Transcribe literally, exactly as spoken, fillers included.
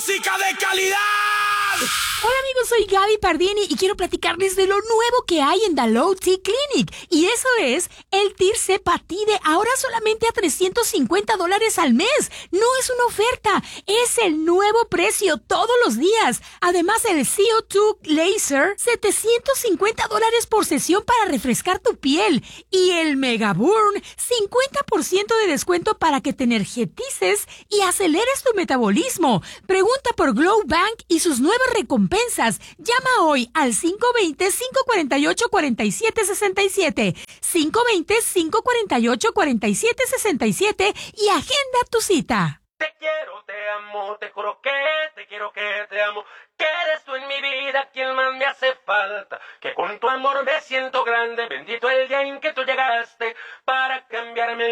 música de calidad. Hola amigos, soy Gaby Pardini y quiero platicarles de lo nuevo que hay en The Low T Clinic. Y eso es el Tirzepatide, ahora solamente a trescientos cincuenta dólares al mes. No es una oferta, es el nuevo precio todos los días. Además el C O dos Laser, setecientos cincuenta dólares por sesión para refrescar tu piel. Y el Mega Burn, cincuenta por ciento de descuento para que te energetices y aceleres tu metabolismo. Pregunta por Glow Bank y sus nuevas recompensas. Llama hoy al cinco dos cero, cinco cuatro ocho, cuatro siete seis siete, cinco dos cero, cinco cuatro ocho, cuatro siete seis siete y agenda tu cita. Te quiero, te amo, te juro que te quiero, que te amo, que eres tú en mi vida quien más me hace falta, que con tu amor me siento grande, bendito el día en que tú llegaste para cambiarme